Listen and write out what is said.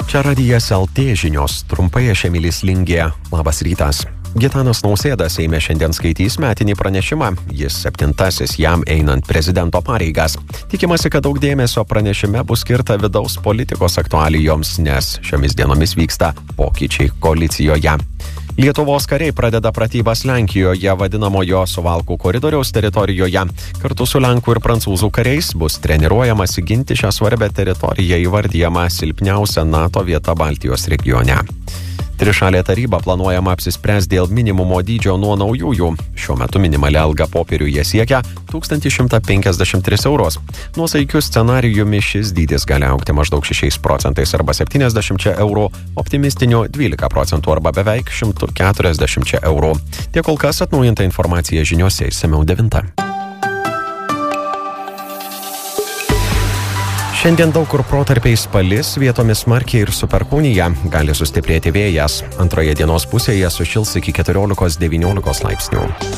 Čia radijas LT žinios, trumpai aš Emilis Lingė. Labas rytas. Gitanas Nausėda Seime šiandien skaitys metinį pranešimą. Jis 7. jam einant prezidento pareigas. Tikimasi, kad daug dėmesio pranešime bus skirta vidaus politikos aktualijoms, nes šiomis dienomis vyksta pokyčiai koalicijoje. Lietuvos kariai pradeda pratybas Lenkijoje vadinamojo Suvalkų koridoriaus teritorijoje. Kartu su Lenkų ir Prancūzų kariais bus treniruojamasi ginti šią svarbę teritoriją įvardyjama silpniausia NATO vieta Baltijos regione. Trišalė taryba planuojama apsispręs dėl minimumo dydžio nuo naujųjų. Šiuo metu minimali alga popieriuje siekia 1153 eurus. Nuosaikiu scenarijumi šis dydis gali augti maždaug 6% arba 70 eurų, optimistiniu 12% arba beveik 140 eurų. Tiek kol kas, atnaujinta informacija žiniose išsamiau 9. Šiandien daug kur protarpiais palis, vietomis smarkiai ir su perkūnija, gali sustiprėti vėjas. Antroje dienos pusėje sušils iki 14-19 laipsnių.